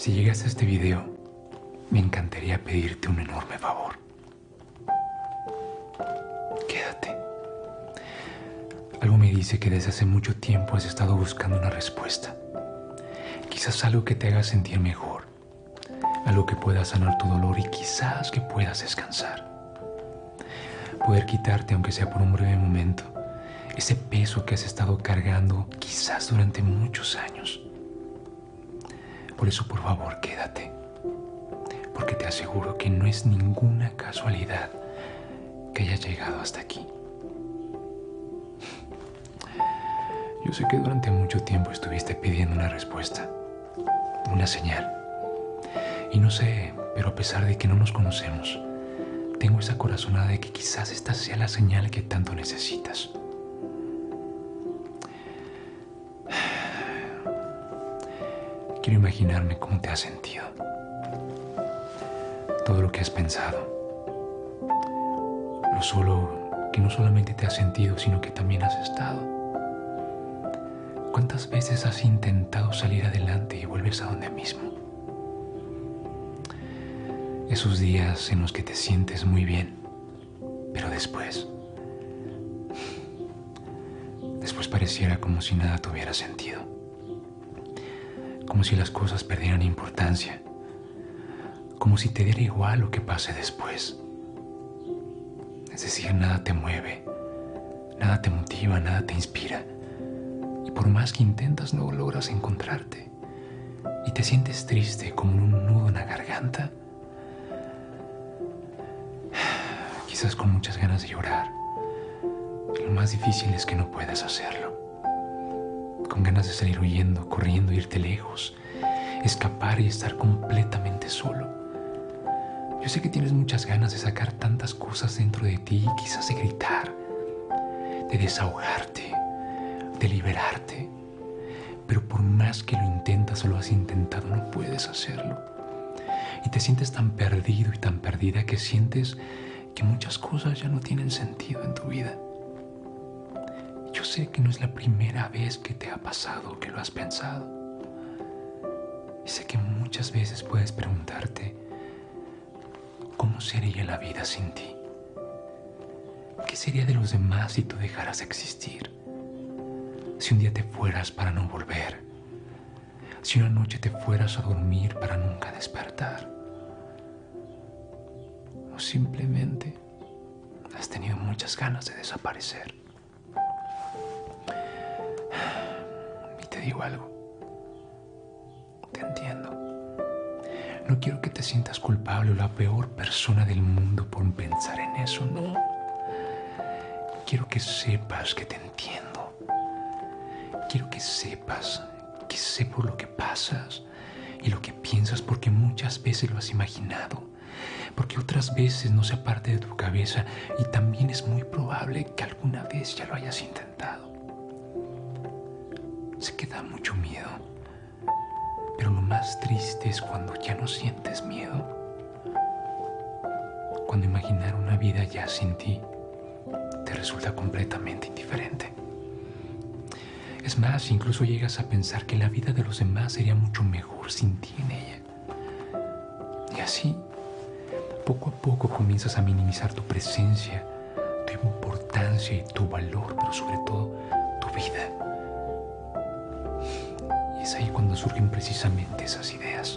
Si llegas a este video, me encantaría pedirte un enorme favor. Quédate. Algo me dice que desde hace mucho tiempo has estado buscando una respuesta. Quizás algo que te haga sentir mejor, algo que pueda sanar tu dolor y quizás que puedas descansar. Poder quitarte, aunque sea por un breve momento, ese peso que has estado cargando quizás durante muchos años. Por eso, por favor, quédate, porque te aseguro que no es ninguna casualidad que hayas llegado hasta aquí. Yo sé que durante mucho tiempo estuviste pidiendo una respuesta, una señal. Y no sé, pero a pesar de que no nos conocemos, tengo esa corazonada de que quizás esta sea la señal que tanto necesitas. Quiero imaginarme cómo te has sentido, todo lo que has pensado, lo solo que no solamente te has sentido, sino que también has estado. ¿Cuántas veces has intentado salir adelante y vuelves a donde mismo? Esos días en los que te sientes muy bien, pero después pareciera como si nada tuviera sentido. Como si las cosas perdieran importancia, como si te diera igual lo que pase después. Es decir, nada te mueve, nada te motiva, nada te inspira. Y por más que intentas no logras encontrarte. Y te sientes triste como un nudo en la garganta. Quizás con muchas ganas de llorar. Y lo más difícil es que no puedas hacerlo. Con ganas de salir huyendo, corriendo, irte lejos, escapar y estar completamente solo. Yo sé que tienes muchas ganas de sacar tantas cosas dentro de ti, quizás de gritar, de desahogarte, de liberarte. Pero por más que lo intentas o lo has intentado, no puedes hacerlo. Y te sientes tan perdido y tan perdida que sientes que muchas cosas ya no tienen sentido en tu vida. Yo sé que no es la primera vez que te ha pasado, que lo has pensado. Y sé que muchas veces puedes preguntarte, ¿cómo sería la vida sin ti? ¿Qué sería de los demás si tú dejaras de existir? Si un día te fueras para no volver, si una noche te fueras a dormir para nunca despertar, o simplemente has tenido muchas ganas de desaparecer. Y te digo algo, te entiendo. No quiero que te sientas culpable o la peor persona del mundo por pensar en eso, no. Quiero que sepas que te entiendo. Quiero que sepas que sé por lo que pasas y lo que piensas, porque muchas veces lo has imaginado, porque otras veces no se parte de tu cabeza y también es muy probable que alguna vez ya lo hayas intentado. Sé que da mucho miedo, pero lo más triste es cuando ya no sientes miedo, cuando imaginar una vida ya sin ti te resulta completamente indiferente. Es más, incluso llegas a pensar que la vida de los demás sería mucho mejor sin ti en ella. Y así, poco a poco comienzas a minimizar tu presencia, tu importancia y tu valor, pero sobre todo tu vida. Y es ahí cuando surgen precisamente esas ideas.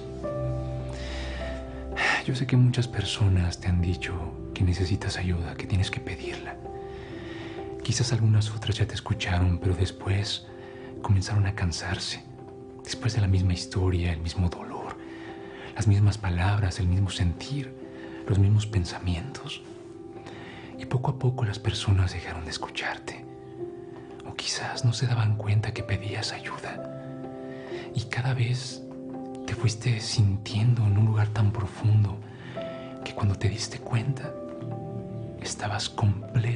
Yo sé que muchas personas te han dicho que necesitas ayuda, que tienes que pedirla. Quizás algunas otras ya te escucharon, pero después comenzaron a cansarse. Después de la misma historia, el mismo dolor, las mismas palabras, el mismo sentir, los mismos pensamientos. Y poco a poco las personas dejaron de escucharte. O quizás no se daban cuenta que pedías ayuda. Y cada vez te fuiste sintiendo en un lugar tan profundo que cuando te diste cuenta, estabas completamente